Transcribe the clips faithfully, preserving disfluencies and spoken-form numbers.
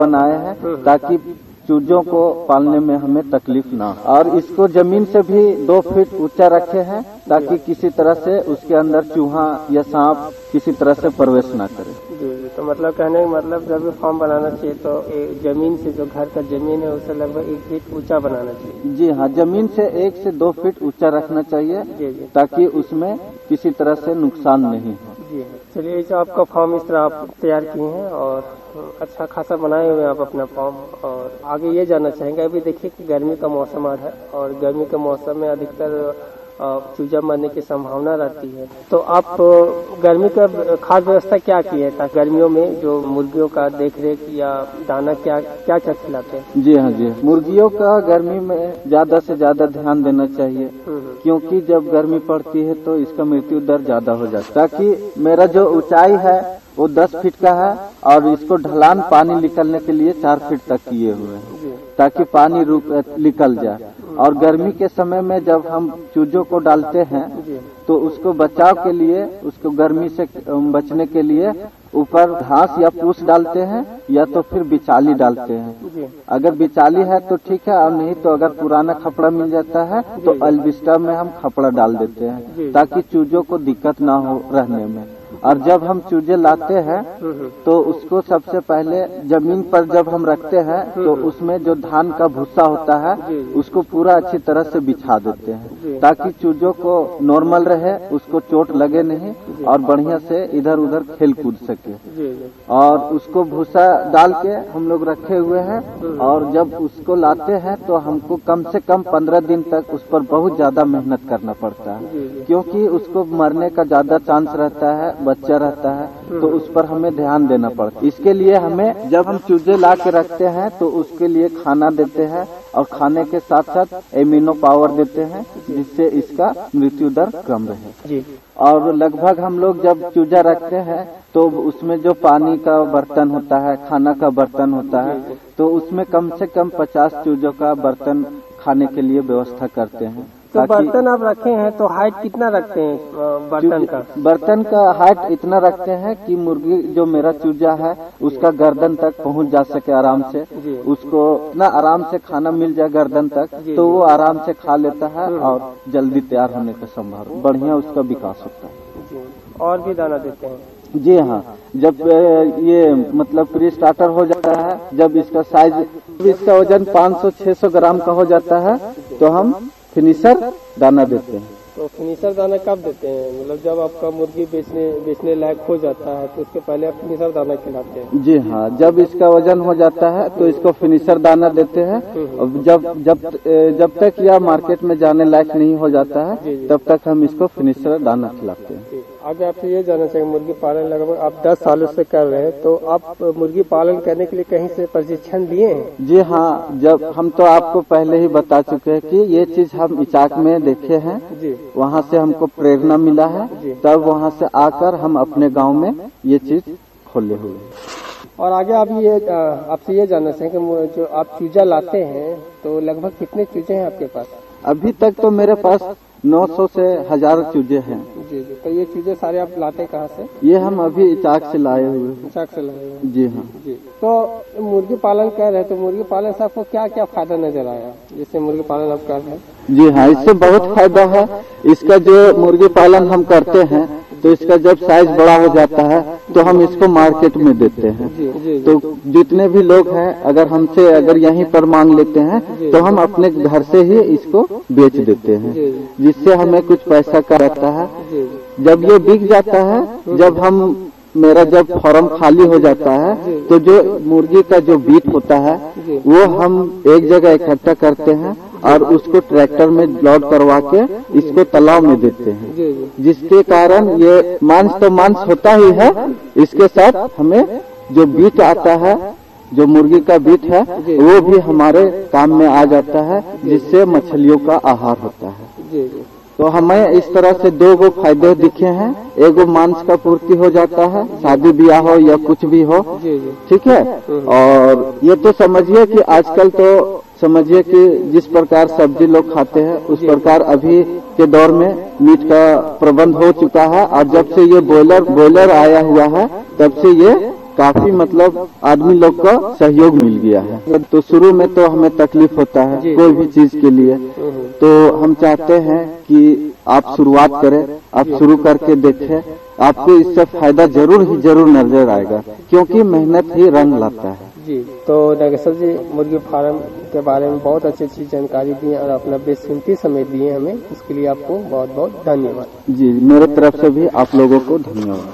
बनाए हैं ताकि चूजों को पालने में हमें तकलीफ ना हो। और इसको जमीन से भी दो फीट ऊंचा रखे हैं ताकि किसी तरह से उसके अंदर चूहा या सांप किसी तरह से प्रवेश ना करे। जी जी, तो मतलब कहने का मतलब जब भी फार्म बनाना चाहिए तो जमीन से, जो घर का जमीन है उससे लगभग एक फीट ऊंचा बनाना चाहिए। जी हाँ, जमीन से एक से दो फीट ऊंचा रखना चाहिए जी जी, ताकि उसमें किसी तरह से नुकसान नहीं हो। जी चलिए, इसे आपका फार्म इस तरह आप तैयार किए हैं और अच्छा खासा बनाए हुए हैं आप अपना फार्म। और आगे ये जानना चाहेंगे, अभी देखिए कि गर्मी का मौसम आ रहा है और गर्मी के मौसम में अधिकतर चूजा मरने की संभावना रहती है, तो आप गर्मी का खास व्यवस्था क्या की है ताकि गर्मियों में जो मुर्गियों का देख रेख या दाना क्या क्या क्या खिलाते हैं? जी हाँ जी, मुर्गियों का गर्मी में ज्यादा से ज्यादा ध्यान देना चाहिए क्योंकि जब गर्मी पड़ती है तो इसका मृत्यु दर ज्यादा हो जाता है। ताकि मेरा जो ऊंचाई है वो दस फीट का है और इसको ढलान पानी निकलने के लिए चार फीट तक किए हुए हैं ताकि पानी रुक निकल जाए। और गर्मी के समय में जब हम चूजों को डालते हैं तो उसको बचाव के लिए, उसको गर्मी से बचने के लिए ऊपर घास या पूस डालते हैं या तो फिर बिचाली डालते हैं। अगर बिचाली है तो ठीक है, और नहीं तो अगर पुराना खपड़ा मिल जाता है तो अल्बिस्टा में हम खपड़ा डाल देते हैं ताकि चूजों को दिक्कत ना हो रहने में। और जब हम चूजे लाते हैं तो उसको सबसे पहले जमीन पर जब हम रखते हैं तो उसमें जो धान का भूसा होता है उसको पूरा अच्छी तरह से बिछा देते हैं ताकि चूजों को नॉर्मल रहे, उसको चोट लगे नहीं और बढ़िया से इधर उधर खेल कूद सके। और उसको भूसा डाल के हम लोग रखे हुए हैं और जब उसको लाते हैं तो हमको कम से कम पंद्रह दिन तक उस पर बहुत ज्यादा मेहनत करना पड़ता है क्योंकि उसको मरने का ज्यादा चांस रहता है, बच्चा रहता है, तो उस पर हमें ध्यान देना पड़ता है। इसके लिए हमें जब हम चूजे ला के रखते हैं तो उसके लिए खाना देते हैं और खाने के साथ साथ एमिनो पावर देते हैं जिससे इसका मृत्यु दर कम रहे। और लगभग हम लोग जब चूजा रखते हैं तो उसमें जो पानी का बर्तन होता है, खाना का बर्तन होता है, तो उसमें कम से कम पचास चूजों का बर्तन खाने के लिए व्यवस्था करते हैं। तो बर्तन आप रखे हैं तो हाइट कितना रखते हैं बर्तन का? बर्तन का हाइट इतना रखते हैं कि मुर्गी जो मेरा चूजा है उसका गर्दन तक पहुंच जा सके आराम से, उसको इतना आराम से खाना मिल जाए गर्दन तक तो वो आराम से खा लेता है और जल्दी तैयार होने का संभावना, बढ़िया उसका विकास होता है। और भी दाना देते हैं? जी हाँ, जब ये मतलब प्री स्टार्टर हो जाता है, जब इसका साइज, इसका वजन पाँच सौ छह सौ ग्राम का हो जाता है तो हम फिनिशर दाना देते हैं। तो फिनिशर दाना कब देते हैं? मतलब जब आपका मुर्गी बेचने बेचने लायक हो जाता है तो उसके पहले आप फिनिशर दाना खिलाते हैं? जी हाँ, जब इसका वजन हो जाता है तो इसको फिनिशर दाना देते हैं। जब जब जब तक यह मार्केट में जाने लायक नहीं हो जाता है तब तक हम इसको फिनिशर दाना खिलाते हैं। आगे आपसे ये जानना चाहिए, मुर्गी पालन लगभग आप दस सालों से कर रहे हैं, तो आप मुर्गी पालन करने के लिए कहीं से प्रशिक्षण लिए हैं? जी हाँ, जब हम तो आपको पहले ही बता चुके हैं कि ये चीज हम इचाक में देखे हैं, वहाँ से हमको प्रेरणा मिला है, तब वहाँ से आकर हम अपने गांव में ये चीज खोले हुए हैं। और आगे आप ये आपसे ये जानना चाहिए कि जो आप चूजा लाते हैं तो लगभग कितने चूजे हैं आपके पास? अभी तक तो मेरे पास नौ सौ से हजार चूजे हैं। जी जी, तो ये चूजे सारे आप लाते कहाँ से? ये हम अभी इचाक से लाए हुए हैं। इचाक से लाए हुए? जी हाँ जी। तो मुर्गी पालन कर रहे हैं तो मुर्गी पालन से आपको क्या क्या फायदा नजर आया जिससे मुर्गी पालन आप कर रहे हैं? जी हाँ, इससे बहुत फायदा है। इसका जो मुर्गी पालन हम करते हैं तो इसका जब साइज बड़ा हो जाता है तो हम इसको मार्केट में देते हैं। जी, जी, तो जितने भी लोग हैं अगर हमसे अगर यहीं पर मांग लेते हैं तो हम अपने घर से ही इसको बेच देते हैं जिससे हमें कुछ पैसा का रहता है। जब ये बिक जाता है, जब हम मेरा जब फार्म खाली हो जाता है तो जो मुर्गी का जो बीट होता है वो हम एक जगह इकट्ठा करते हैं और उसको ट्रैक्टर में लोड करवा के इसको तालाब में देते हैं, जिसके कारण ये मांस तो मांस होता ही है, इसके साथ हमें जो बीट आता है, जो मुर्गी का बीट है, वो भी हमारे काम में आ जाता है जिससे मछलियों का आहार होता है। तो हमें इस तरह से दो गो फायदे दिखे हैं। एगो मांस का पूर्ति हो जाता है, शादी ब्याह हो या कुछ भी हो, ठीक है। और ये तो समझिए कि आजकल तो समझिए कि जिस प्रकार सब्जी लोग खाते हैं उस प्रकार अभी के दौर में मीट का प्रबंध हो चुका है। और जब से ये बॉयलर बॉयलर आया हुआ है तब से ये काफी मतलब आदमी लोग का सहयोग मिल गया है। तो शुरू में तो हमें तकलीफ होता है कोई भी चीज के लिए, तो हम चाहते हैं कि आप शुरुआत करें, आप शुरू करके देखें, आपको इससे फायदा जरूर ही जरूर नजर आएगा, क्योंकि मेहनत ही रंग लाता है। जी, तो नागेश्वर जी मुर्गी फार्म के बारे में बहुत अच्छी अच्छी जानकारी दी और अपना बेशकीमती समय दिए हमें, इसके लिए आपको बहुत बहुत धन्यवाद। जी, मेरे तरफ से भी आप लोगों को धन्यवाद।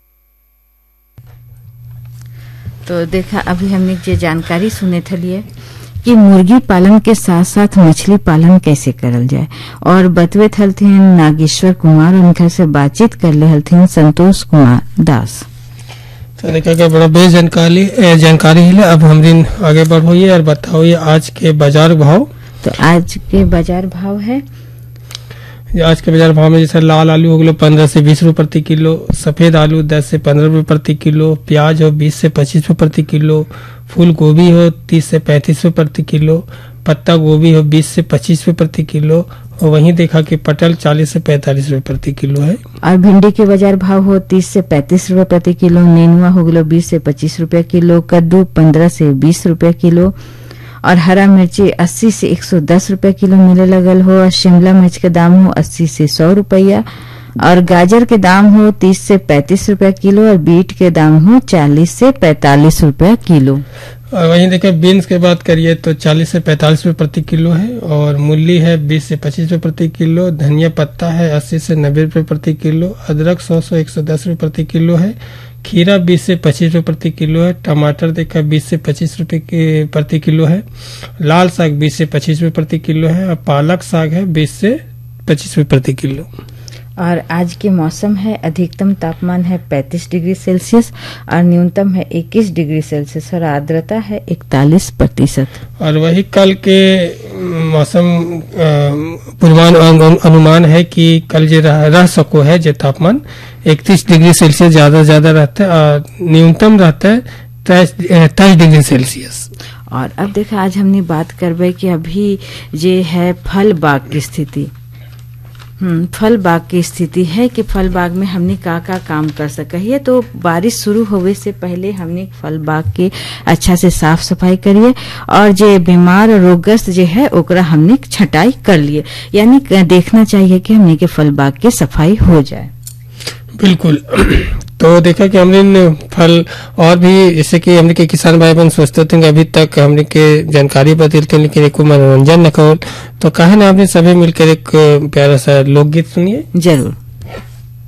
तो देखा अभी हमने जो जानकारी सुने थे लिए कि मुर्गी पालन के साथ साथ मछली पालन कैसे करल जाए, और बतवे थलथिन नागेश्वर कुमार, उनके से बातचीत कर ले हलथिन संतोष कुमार दास। तो देखा क्या बड़ा बेस जानकारी जानकारी है। अब हम दिन आगे बढ़ोइए और बताओ ये आज के बाजार भाव। तो आज के बाजार भाव है, आज के बाजार भाव में जैसे लाल आलू हो गलो पंद्रह से बीस रुपए प्रति किलो, सफेद आलू दस से पंद्रह रुपए प्रति किलो, प्याज हो बीस से पच्चीस रुपए प्रति किलो, फूल गोभी हो तीस से पैंतीस रुपए प्रति किलो, पत्ता गोभी हो बीस से पच्चीस रुपए प्रति किलो, और वहीं देखा कि पटल चालीस से पैंतालीस रुपए प्रति किलो है। और भिंडी के बाजार भाव हो तीस से पैंतीस रुपए प्रति किलो, नेनुआ हो गलो बीस से पच्चीस रुपए किलो, कद्दू पंद्रह से बीस रुपए किलो, और हरा मिर्ची अस्सी से एक सौ दस रुपए किलो मिले लगल हो, और शिमला मिर्च के दाम हो अस्सी से सौ रुपया, और गाजर के दाम हो तीस से पैंतीस रुपए किलो, और बीट के दाम हो चालीस से पैंतालीस रुपए किलो। और वहीं देखिए बीन्स की बात करिए तो चालीस से पैंतालीस रुपए प्रति किलो है, और मूली है बीस से पच्चीस रुपए प्रति किलो, धनिया पत्ता है अस्सी से नब्बे रुपए प्रति किलो, अदरक सौ से एक सौ दस रुपए प्रति किलो है, खीरा बीस से पच्चीस रुपए प्रति किलो है, टमाटर देखा बीस से पच्चीस रुपए प्रति किलो है, लाल साग बीस से पच्चीस रुपए प्रति किलो है, और पालक साग है बीस से पच्चीस रुपए प्रति किलो। और आज के मौसम है, अधिकतम तापमान है पैंतीस डिग्री सेल्सियस और न्यूनतम है इक्कीस डिग्री सेल्सियस, और आर्द्रता है इकतालीस प्रतिशत। और वही कल के मौसम पूर्वानुमान अनुमान है कि कल जो रह, रह सको है जो तापमान इकतीस डिग्री सेल्सियस ज्यादा ज्यादा रहता है, और न्यूनतम रहता है तेईस डिग्री सेल्सियस। और अब देखा आज हमने बात करबे कि अभी जे है फल बाग की स्थिति, हम्म फल बाग की स्थिति है कि फल बाग में हमने का का काम कर सके है। तो बारिश शुरू होवे से पहले हमने फल बाग के अच्छा से साफ सफाई करिए, और जे बीमार और रोगग्रस्त जे है ओकरा हमने छटाई कर लिए, यानी देखना चाहिए कि हमने के फल बाग की सफाई हो जाए। बिल्कुल। तो देखा कि हमने फल और भी जैसे कि हमने के किसान भाई बहन सोचते थे कि अभी तक हमने के जानकारी बदलते लेकिन एक मनोरंजन न कहो, तो कहे ना आपने सभी मिलकर एक प्यारा सा लोकगीत सुनिए। जरूर।